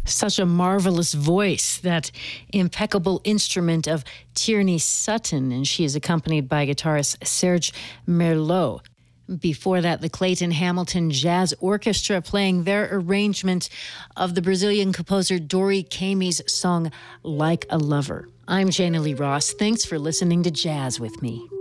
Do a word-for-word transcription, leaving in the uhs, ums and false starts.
Such a marvelous voice, that impeccable instrument of Tierney Sutton, and she is accompanied by guitarist Serge Merlot. Before that, the Clayton Hamilton Jazz Orchestra playing their arrangement of the Brazilian composer Dori Camy's song Like a Lover. I'm Jana Lee Ross. Thanks for listening to Jazz with me.